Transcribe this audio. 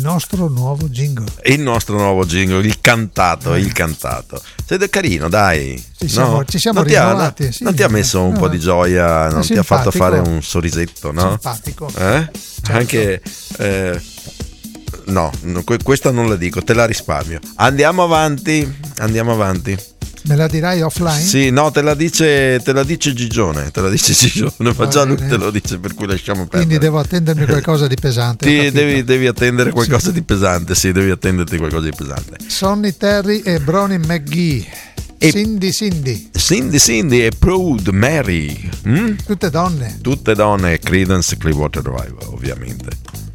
nostro nuovo jingle. Il cantato. Siete carino, dai. Ci siamo rinnovati. Non ti ha messo un po' di gioia, non ti ha fatto fare un sorrisetto, no? Simpatico. Certo. Anche no, questa non la dico, te la risparmio. Andiamo avanti. Me la dirai offline? Sì, no, te la dice Gigione, ma già lui te lo dice, per cui lasciamo perdere. Quindi devo attendermi qualcosa di pesante. Devi attendere qualcosa di pesante, sì, devi attenderti qualcosa di pesante. Sonny Terry e Bronnie McGee. Cindy e Proud Mary. Tutte donne. Creedence Clearwater Revival, ovviamente.